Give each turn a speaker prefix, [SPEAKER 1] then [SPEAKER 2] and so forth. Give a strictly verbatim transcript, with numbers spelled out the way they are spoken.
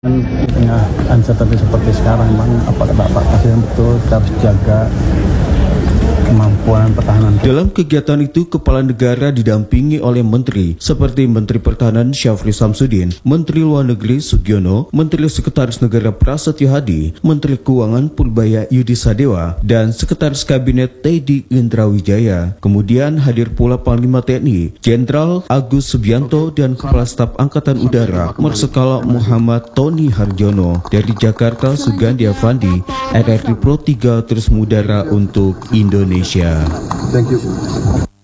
[SPEAKER 1] Tengah uncertainty seperti sekarang, Bang, apakah Bapak pasti betul kita harus jaga kemampuan pertahanan.
[SPEAKER 2] Dalam kegiatan itu, Kepala Negara didampingi oleh Menteri seperti Menteri Pertahanan Syafri Samsudin, Menteri Luar Negeri Sugiono, Menteri Sekretaris Negara Prasetyo Hadi, Menteri Keuangan Purbaya Yudi Sadewa, dan Sekretaris Kabinet Teddy Indrawijaya. Kemudian hadir pula Panglima T N I, Jenderal Agus Subianto, dan Kepala Staf Angkatan Udara Marsikal Muhammad Tony Harjono. Dari Jakarta, Sugandi Avandi, R R I Pro tiga terus mengudara untuk Indonesia.
[SPEAKER 3] Thank you.